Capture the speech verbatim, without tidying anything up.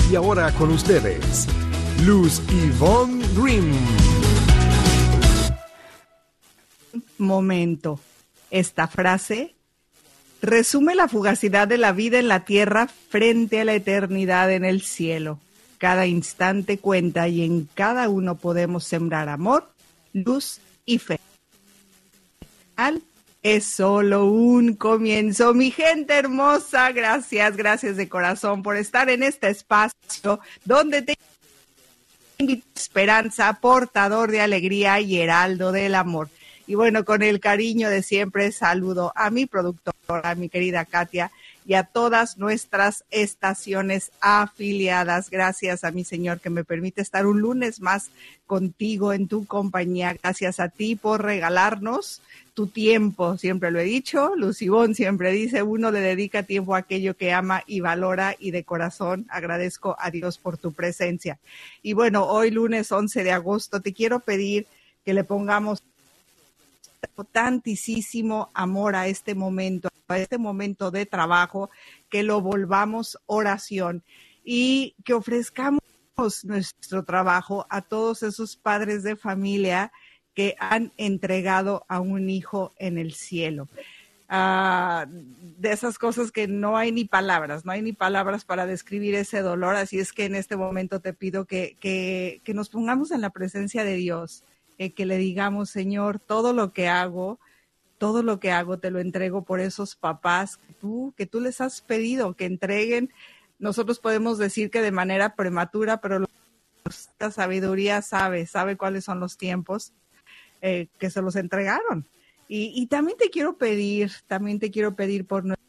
Y ahora con ustedes, Luz Ivonne Grimm. Momento. Esta frase resume la fugacidad de la vida en la tierra frente a la eternidad en el cielo. Cada instante cuenta y en cada uno podemos sembrar amor, luz y fe. Al Es solo un comienzo. Mi gente hermosa, gracias, gracias de corazón por estar en este espacio donde te invito a esperanza, portador de alegría y heraldo del amor. Y bueno, con el cariño de siempre saludo a mi productora, a mi querida Katia, y a todas nuestras estaciones afiliadas. Gracias a mi Señor que me permite estar un lunes más contigo en tu compañía. Gracias a ti por regalarnos tu tiempo. Siempre lo he dicho, Luz Ivonne siempre dice, uno le dedica tiempo a aquello que ama y valora, y de corazón agradezco a Dios por tu presencia. Y bueno, hoy lunes once de agosto te quiero pedir que le pongamos tantísimo amor a este momento, a este momento de trabajo, que lo volvamos oración y que ofrezcamos nuestro trabajo a todos esos padres de familia que han entregado a un hijo en el cielo. Uh, de esas cosas que no hay ni palabras, no hay ni palabras para describir ese dolor, así es que en este momento te pido que, que, que nos pongamos en la presencia de Dios, eh, que le digamos, Señor, todo lo que hago, todo lo que hago te lo entrego por esos papás que tú, que tú les has pedido que entreguen. Nosotros podemos decir que de manera prematura, pero la sabiduría sabe, sabe cuáles son los tiempos eh, que se los entregaron. Y, y también te quiero pedir, también te quiero pedir por